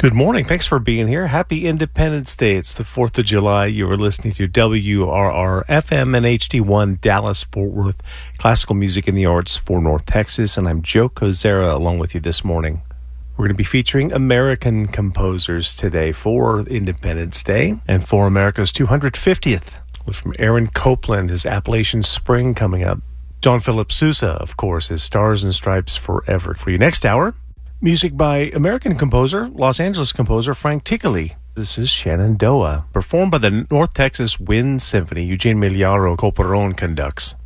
Good morning. Thanks for being here. Happy Independence Day. It's the 4th of July. You are listening to WRR FM and HD1 Dallas Fort Worth, classical music in the arts for North Texas. And I'm Joe Kozera along with you this morning. We're going to be featuring American composers today for Independence Day and for America's 250th. With from Aaron Copland, his Appalachian Spring coming up. John Philip Sousa, of course, his Stars and Stripes Forever. For you next hour, music by American composer, Los Angeles composer Frank Ticheli. This is Shenandoah, performed by the North Texas Wind Symphony. Eugene Miliaro Coparon conducts.